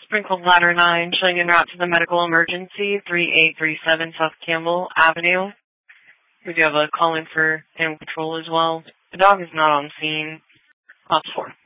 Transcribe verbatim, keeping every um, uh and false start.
Sprinkled Ladder nine, showing en route to the medical emergency, three eight three seven South Campbell Avenue. We do have a call in for animal control as well. The dog is not on scene. Lots four.